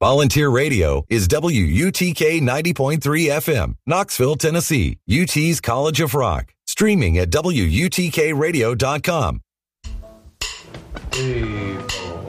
Volunteer Radio is WUTK 90.3 FM, Knoxville, Tennessee, UT's College of Rock. Streaming at WUTKRadio.com. 3, 4.